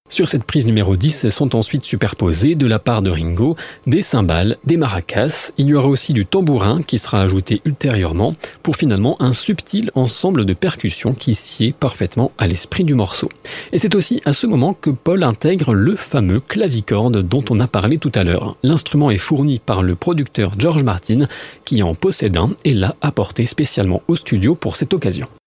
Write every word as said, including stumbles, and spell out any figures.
Sur cette prise numéro dix, sont ensuite superposées, de la part de Ringo, des cymbales, des maracas. Il y aura aussi du tambourin qui sera ajouté ultérieurement pour finalement un subtil ensemble de percussions qui sied parfaitement à l'esprit du morceau. Et c'est aussi à ce moment que Paul intègre le fameux clavicorde dont on a parlé tout à l'heure. L'instrument est fourni par le producteur George Martin qui en possède un et l'a apporté spécialement au studio pour cette occasion.